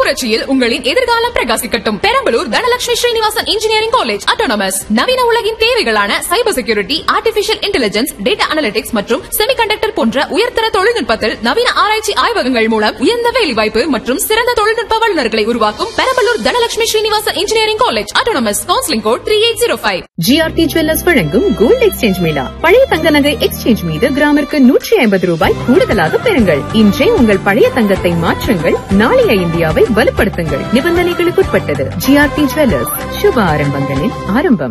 புரட்சியில் உங்களின் எதிர்காலம் பிரகாசிக்கட்டும். Perambalur Dhanalakshmi Srinivasan engineering college autonomous. நவீன உலகின் தேவைகளான cyber security, artificial intelligence, data analytics மற்றும் செமிகண்டக்டர் போன்ற உயர்தர தொழில்நுட்பத்தில் நவீன ஆராய்ச்சி ஆய்வகங்கள் மூலம் உயர்ந்த வேலைவாய்ப்பு மற்றும் சிறந்த தொழில்நுட்ப வல்லுநர்களை உருவாக்கும் Perambalur Dhanalakshmi Srinivasan engineering college autonomous. Counselling code 3805. GRT jewellers வழங்கும் கோல்ட் எக்ஸ்சேஞ்ச் மேளா. பழைய தங்க நகை எக்ஸ்சேஞ்ச் மீது கிராமிற்கு 150 ரூபாய் கூடுதலாக பெறுங்கள். இன்றே உங்கள் பழைய தங்கத்தை மாற்றுங்கள். நாளைய இந்தியாவை வலுப்படுத்துங்கள். நிபந்தனைகளுக்குட்பட்டது. ஜிஆர்டி ஜுவல்லர்ஸ், சுப ஆரம்பங்களின் ஆரம்பம்.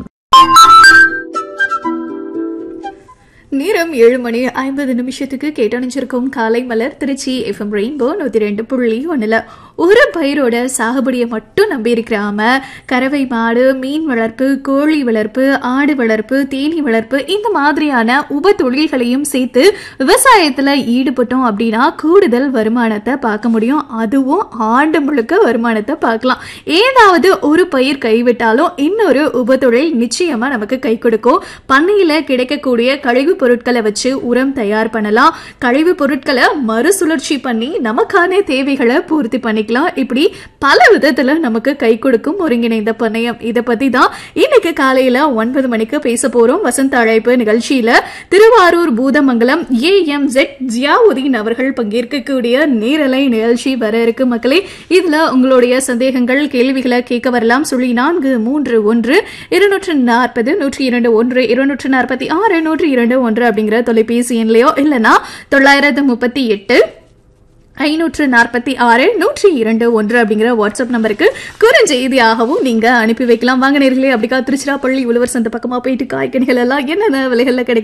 நேரம் 7:50 கேட்டணிச்சிருக்கும் காலை மலர் திருச்சி FM ரெயின்போ 102.1. ஒரு பயிரோட சாகுபடியை மட்டும் நம்பி இருக்கிறாம கறவை மாடு, மீன் வளர்ப்பு, கோழி வளர்ப்பு, ஆடு வளர்ப்பு, தேனி வளர்ப்பு இந்த மாதிரியான உப தொழில்களையும் சேர்த்து விவசாயத்துல ஈடுபட்டோம் அப்படின்னா கூடுதல் வருமானத்தை பார்க்க முடியும். அதுவும் ஆண்டு முழுக்க வருமானத்தை பார்க்கலாம். ஏதாவது ஒரு பயிர் கைவிட்டாலும் இன்னொரு உப தொழில் நிச்சயமா நமக்கு கை கொடுக்கும். பண்ணையில கிடைக்கக்கூடிய கழிவு பொருட்களை வச்சு உரம் தயார் பண்ணலாம். கழிவு பொருட்களை மறுசுழற்சி பண்ணி நமக்கான தேவைகளை பூர்த்தி பண்ணிக்கலாம். இப்படி பல விதத்துல நமக்கு கை கொடுக்கும் ஒருங்கிணைந்த பண்ணையம். இதை பத்தி தான் இன்னைக்கு காலையில 9 மணிக்கு பேச போறோம். வசந்த அழைப்பு நிகழ்ச்சியில திருவாரூர் பூதமங்கலம் AMZ ஜியாவுதீன் அவர்கள் பங்கேற்கக்கூடிய நேரலை நிகழ்ச்சி வர இருக்கு மக்களே. இதுல உங்களுடைய சந்தேகங்கள், கேள்விகளை கேட்க வரலாம். 431 240 102 246 102 அப்படிங்கிற தொலைபேசி எண்லையோ இல்லனா 938 546 102 அப்படிங்கிற வாட்ஸ்அப் நம்பருக்கு குறுஞ்செய்தியாகவும் நீங்க அனுப்பி வைக்கலாம். வாங்க நேர்களே, அப்படிக்கா திருச்சிராப்பள்ளி உழவர் சந்தை பக்கமா போயிட்டு காய்கனிகள் எல்லாம் என்னென்ன விலைகள்ல கிடைக்கும்